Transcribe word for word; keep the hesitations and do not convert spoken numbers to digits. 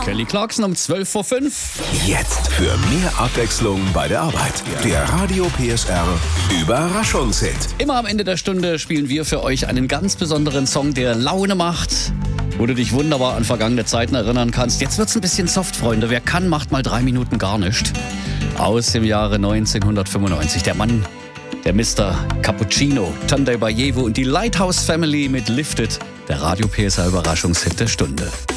Kelly Clarkson um zwölf Uhr fünf. Jetzt für mehr Abwechslung bei der Arbeit. Der Radio P S R Überraschungshit. Immer am Ende der Stunde spielen wir für euch einen ganz besonderen Song, der Laune macht, wo du dich wunderbar an vergangene Zeiten erinnern kannst. Jetzt wird's ein bisschen soft, Freunde. Wer kann, macht mal drei Minuten gar nicht. Aus dem Jahre neunzehnhundertfünfundneunzig. Der Mann, der Mister Cappuccino, Tunde Bajewo und die Lighthouse Family mit Lifted. Der Radio P S R Überraschungshit der Stunde.